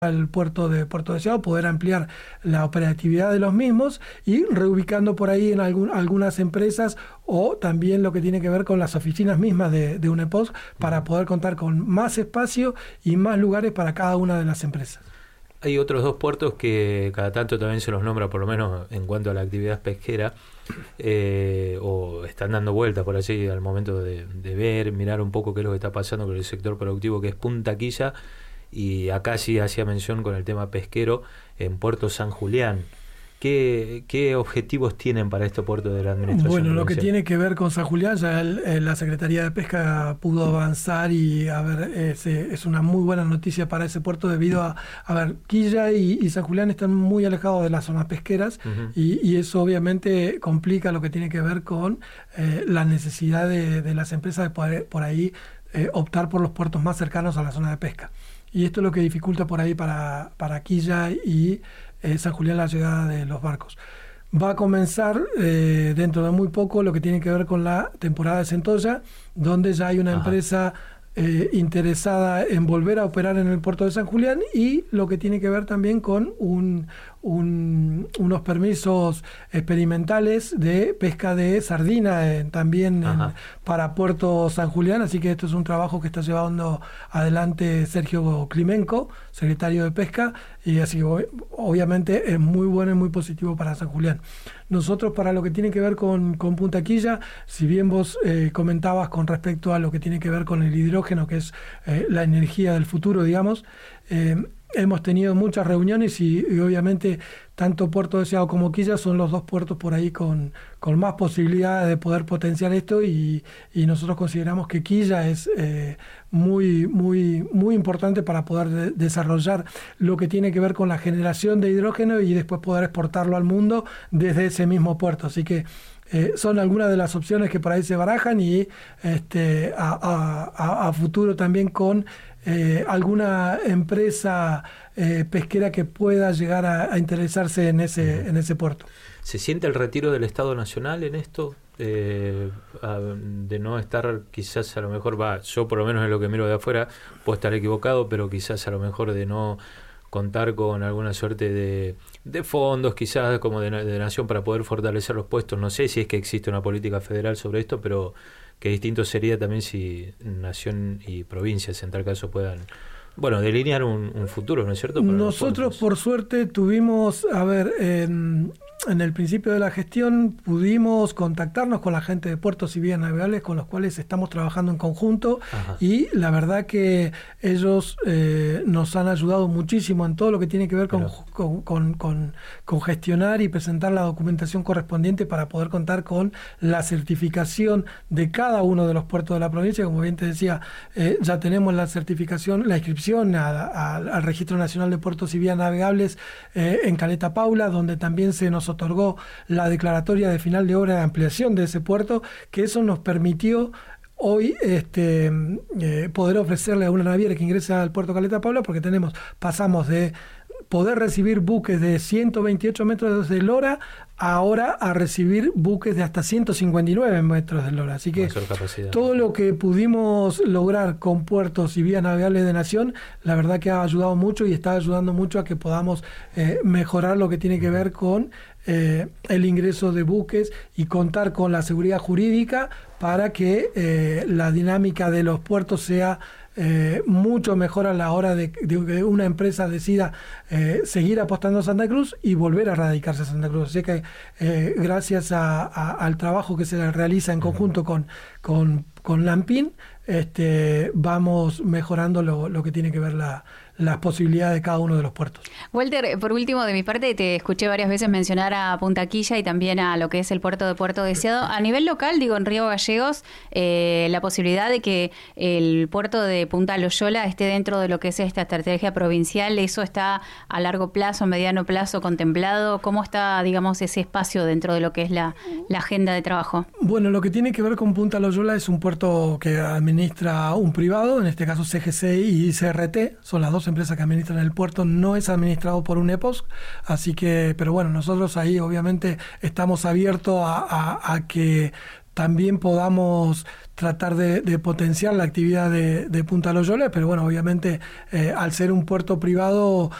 al puerto de Puerto Deseado, poder ampliar la operatividad de los mismos y reubicando por ahí en algunas empresas o también lo que tiene que ver con las oficinas mismas de UNEPOSC para poder contar con más espacio y más lugares para cada una de las empresas. Hay otros dos puertos que cada tanto también se los nombra, por lo menos en cuanto a la actividad pesquera, o están dando vueltas por allí al momento de mirar un poco qué es lo que está pasando con el sector productivo, que es Punta Quilla, y acá sí hacía mención con el tema pesquero en Puerto San Julián. ¿Qué objetivos tienen para este puerto de la administración Bueno, provincial? lo que tiene que ver con San Julián, ya la Secretaría de Pesca pudo avanzar y es una muy buena noticia para ese puerto debido a Quilla y San Julián están muy alejados de las zonas pesqueras. Uh-huh. y eso obviamente complica lo que tiene que ver con la necesidad de las empresas de poder por ahí optar por los puertos más cercanos a la zona de pesca. Y esto es lo que dificulta por ahí para Quilla y San Julián la llegada de los barcos. Va a comenzar dentro de muy poco lo que tiene que ver con la temporada de centolla, donde ya hay una empresa interesada en volver a operar en el puerto de San Julián y lo que tiene que ver también con unos permisos experimentales de pesca de sardina también para Puerto San Julián, así que esto es un trabajo que está llevando adelante Sergio Climenco, secretario de Pesca, y así que obviamente es muy bueno y muy positivo para San Julián. Nosotros, para lo que tiene que ver con Punta Quilla, si bien vos comentabas con respecto a lo que tiene que ver con el hidrógeno, que es la energía del futuro, digamos, hemos tenido muchas reuniones y obviamente tanto Puerto Deseado como Quilla son los dos puertos por ahí con más posibilidades de poder potenciar esto y nosotros consideramos que Quilla es muy, muy, muy importante para poder desarrollar lo que tiene que ver con la generación de hidrógeno y después poder exportarlo al mundo desde ese mismo puerto. Así que son algunas de las opciones que por ahí se barajan y a futuro también con alguna empresa pesquera que pueda llegar a interesarse en ese puerto. ¿Se siente el retiro del Estado Nacional en esto? De no estar, quizás a lo mejor, yo por lo menos en lo que miro de afuera, puedo estar equivocado, pero quizás a lo mejor de no contar con alguna suerte de fondos, quizás como de nación para poder fortalecer los puestos. No sé si es que existe una política federal sobre esto, pero qué distinto sería también si nación y provincias en tal caso puedan delinear un futuro, ¿no es cierto? Nosotros por suerte tuvimos, en el principio de la gestión pudimos contactarnos con la gente de Puertos y Vías Navegables con los cuales estamos trabajando en conjunto. Ajá. Y la verdad que ellos nos han ayudado muchísimo en todo lo que tiene que ver con gestionar y presentar la documentación correspondiente para poder contar con la certificación de cada uno de los puertos de la provincia. Como bien te decía, ya tenemos la certificación, la inscripción al Registro Nacional de Puertos y Vías Navegables en Caleta Paula, donde también se nos otorgó la declaratoria de final de obra de ampliación de ese puerto, que eso nos permitió hoy poder ofrecerle a una naviera que ingresa al puerto Caleta Paula, porque pasamos de poder recibir buques de 128 metros de eslora ahora a recibir buques de hasta 159 metros de eslora. Así que todo lo que pudimos lograr con Puertos y Vías Navegables de Nación, la verdad que ha ayudado mucho y está ayudando mucho a que podamos mejorar lo que tiene que ver con el ingreso de buques y contar con la seguridad jurídica para que la dinámica de los puertos sea mucho mejor a la hora de que una empresa decida seguir apostando a Santa Cruz y volver a radicarse a Santa Cruz. Así que gracias al trabajo que se realiza en conjunto con Lampin, vamos mejorando lo que tiene que ver las posibilidades de cada uno de los puertos. Walter, por último, de mi parte, te escuché varias veces mencionar a Punta Quilla y también a lo que es el puerto de Puerto Deseado. A nivel local, en Río Gallegos, la posibilidad de que el puerto de Punta Loyola esté dentro de lo que es esta estrategia provincial, ¿eso está a largo plazo, mediano plazo contemplado? ¿Cómo está, digamos, ese espacio dentro de lo que es la agenda de trabajo? Bueno, lo que tiene que ver con Punta Loyola es un puerto que administra un privado, en este caso CGC y CRT, son las dos empresas que administran el puerto, no es administrado por UNEPOSC, así que, pero bueno, nosotros ahí obviamente estamos abiertos a que también podamos tratar de potenciar la actividad de Punta Loyola, pero bueno, obviamente al ser un puerto privado